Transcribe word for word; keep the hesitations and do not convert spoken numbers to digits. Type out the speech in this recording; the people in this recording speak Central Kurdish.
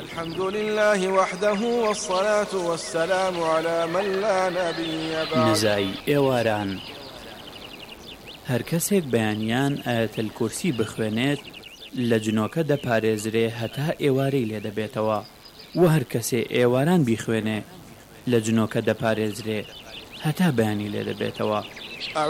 الحمد لله وحده والصلاة والسلام على من لا نبي بعد. نزای ئێواران هەر کەسێک بەیانیان ئایەتەل کورسی بخوێنێت لە جنۆکە دەپارێزرێ هەتا ئێوارەی لێ دەبێتەوە و هەر کەسێ ئێواران بیخوێنێ لە جنۆکە دەپارێزرێ هەتا بەیانی لێ دەبێتەوە.